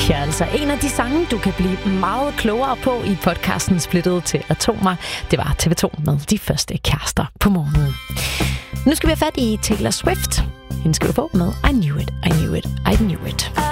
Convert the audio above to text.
her er altså en af de sange, du kan blive meget klogere på i podcasten Splittet til Atomer. Det var TV2 med De første kærester på morgenen. Nu skal vi have fat i Taylor Swift. Hende skal du få med I Knew It, I Knew It, I Knew It.